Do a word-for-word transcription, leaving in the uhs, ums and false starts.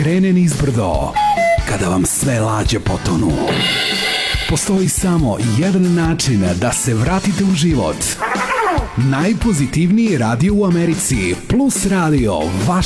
krene nizbrdo, kada vam sve lađe potonu. Postoji samo jedan način da se vratite u život. Najpozitivniji radio u Americi, Plus Radio, vaš